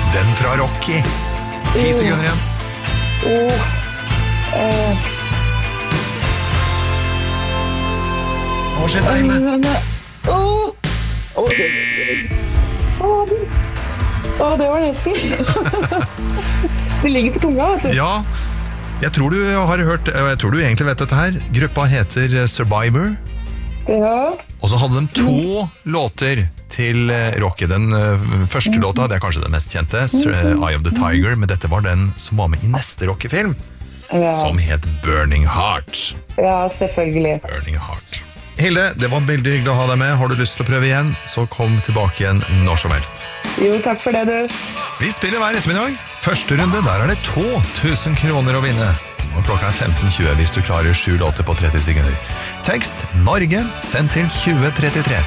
Den fra Rocky. 10 sekunder igjen. Hva skjer deg med? Det var nesten. Det ligger på tunga, vet du. Ja, jeg tror du har hørt, jeg tror du egentlig vet dette her. Gruppa heter Survivor. Ja. Og så hadde de 2 låter til Rocky. Den første låta, det er kanskje den mest kjente, Eye of the Tiger, men dette var den som var med i neste Rocky-film, som het Burning Heart. Ja, selvfølgelig. Burning Heart. Hilde, det var veldig hyggelig å ha deg med. Har du lyst til å prøve igjen, så kom tilbake igjen når som helst. Jo, takk for det, du. Vi spiller hver ettermiddag. Første runde, der er det 2000 kroner å vinne. Og klokka er 15.20 hvis du klarer 7 låter på 30 sekunder. Tekst Norge, send til 2033.